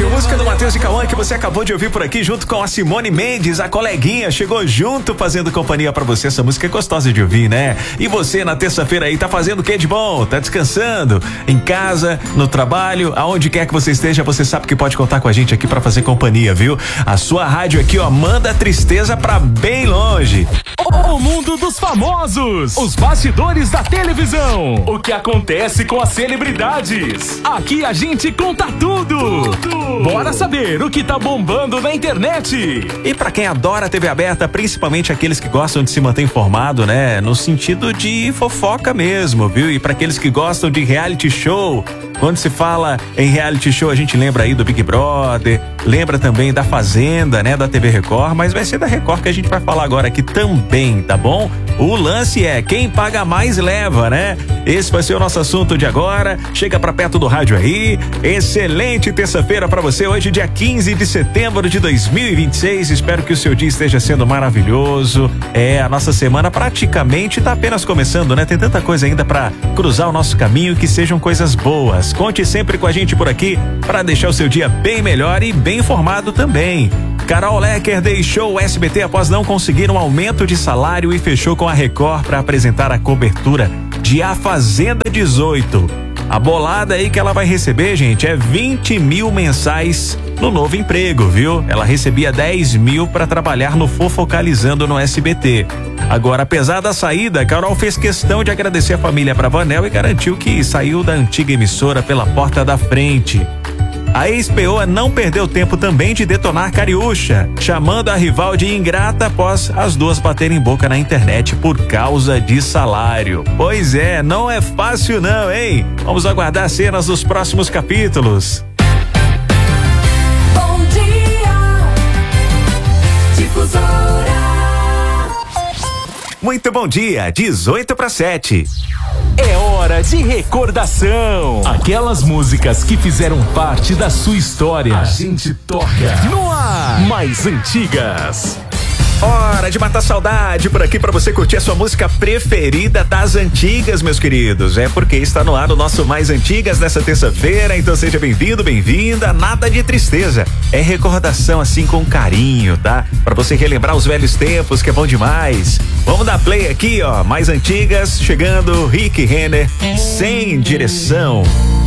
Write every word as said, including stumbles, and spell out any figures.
Fácil, música do Matheus e Cauã que você acabou de ouvir por aqui junto com a Simone Mendes, a coleguinha, chegou junto fazendo companhia pra você. Essa música é gostosa de ouvir, né? E você na terça-feira aí tá fazendo o que de bom? Tá descansando? Em casa, no trabalho, aonde quer que você esteja, você sabe que pode contar com a gente aqui pra fazer companhia, viu? A sua rádio aqui, ó, manda a tristeza pra bem longe. O mundo dos famosos, os bastidores da televisão, o que acontece com as celebridades. Aqui a gente conta tudo. tudo. Bora saber o que tá bombando na internet. E pra quem adora a T V aberta, principalmente aqueles que gostam de se manter informado, né? No sentido de fofoca mesmo, viu? E pra aqueles que gostam de reality show, quando se fala em reality show, a gente lembra aí do Big Brother, lembra também da Fazenda, né? Da T V Record, mas vai ser da Record que a gente vai falar agora aqui também, tá bom? O lance é quem paga mais leva, né? Esse vai ser o nosso assunto de agora. Chega pra perto do rádio aí. Excelente terça-feira pra você, hoje dia quinze de setembro de dois mil e vinte e seis. Espero que o seu dia esteja sendo maravilhoso. É, a nossa semana praticamente tá apenas começando, né? Tem tanta coisa ainda pra cruzar o nosso caminho, que sejam coisas boas. Conte sempre com a gente por aqui pra deixar o seu dia bem melhor e bem informado também. Carol Lecker deixou o S B T após não conseguir um aumento de salário e fechou com a Record para apresentar a cobertura de A Fazenda dezoito. A bolada aí que ela vai receber, gente, é vinte mil mensais no novo emprego, viu? Ela recebia dez mil para trabalhar no Fofocalizando no S B T. Agora, apesar da saída, Carol fez questão de agradecer a família Bravanel e garantiu que saiu da antiga emissora pela porta da frente. A ex-P O A não perdeu tempo também de detonar Cariúcha, chamando a rival de ingrata após as duas baterem boca na internet por causa de salário. Pois é, não é fácil não, hein? Vamos aguardar cenas dos próximos capítulos. Bom dia, Difusora. Muito bom dia, dezoito para sete. É hora de recordação. Aquelas músicas que fizeram parte da sua história. A gente toca no ar. Mais antigas. Hora de matar saudade por aqui pra você curtir a sua música preferida das antigas, meus queridos. É porque está no ar o nosso Mais Antigas nessa terça-feira, então seja bem-vindo, bem-vinda. Nada de tristeza, é recordação assim com carinho, tá? Pra você relembrar os velhos tempos, que é bom demais. Vamos dar play aqui, ó, Mais Antigas, chegando Rick Renner, Sem Direção.